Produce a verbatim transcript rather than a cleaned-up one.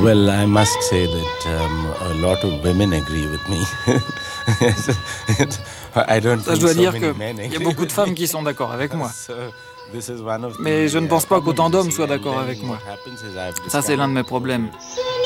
Well, I must say that um, a lot of women agree with me. I don't Ça, je think dois so dire many qu'il men y a agree beaucoup de with femmes me. qui sont d'accord avec moi. So, this is one of Mais the, je ne uh, pense pas qu'autant problems, you d'hommes see. soient And d'accord then avec moi. what happens is I've Ça, c'est l'un de mes discovered problèmes. over